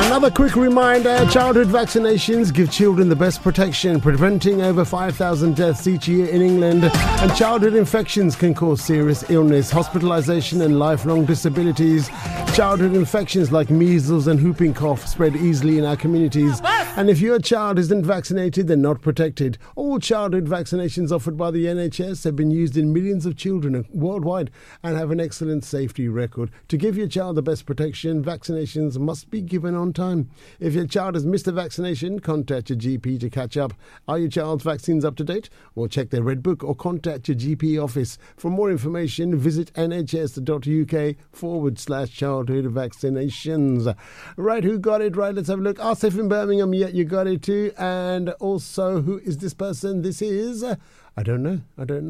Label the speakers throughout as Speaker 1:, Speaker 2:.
Speaker 1: Another quick reminder, childhood vaccinations give children the best protection, preventing over 5,000 deaths each year in England. And childhood infections can cause serious illness, hospitalization and lifelong disabilities. Childhood infections like measles and whooping cough spread easily in our communities. And if your child isn't vaccinated, they're not protected. All childhood vaccinations offered by the NHS have been used in millions of children worldwide and have an excellent safety record. To give your child the best protection, vaccinations must be given on time. If your child has missed a vaccination, contact your GP to catch up. Are your child's vaccines up to date? Or check their red book or contact your GP office. For more information, visit nhs.uk/childhood vaccinations. Right, who got it right? Let's have a look. Asif in Birmingham, yeah, you got it too. And also, who is this person? This is, I don't know.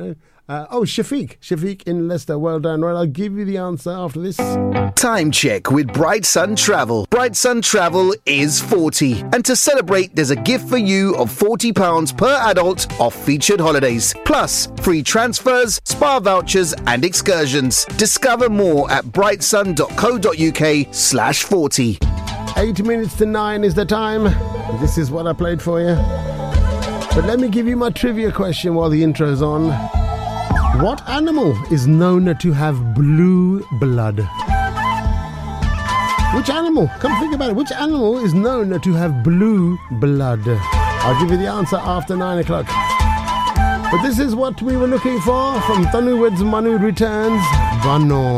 Speaker 1: Shafiq in Leicester. Well done. Right, I'll give you the answer after this.
Speaker 2: Time check with Bright Sun Travel. Bright Sun Travel is 40. And to celebrate, there's a gift for you of £40 per adult off featured holidays. Plus, free transfers, spa vouchers and excursions. Discover more at brightsun.co.uk/40.
Speaker 1: 8 minutes to 9 is the time. This is what I played for you. But let me give you my trivia question while the intro's on. What animal is known to have blue blood? Which animal? Come think about it. Which animal is known to have blue blood? I'll give you the answer after 9 o'clock. But this is what we were looking for from Tanu Weds Manu Returns. Vano.